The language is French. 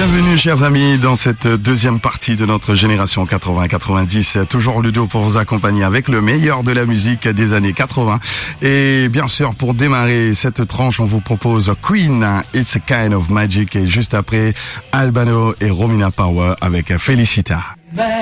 Bienvenue chers amis dans cette deuxième partie de notre génération 80-90. Toujours Ludo pour vous accompagner avec le meilleur de la musique des années 80. Et bien sûr pour démarrer cette tranche on vous propose Queen, It's a Kind of Magic, et juste après Albano et Romina Power avec Felicita.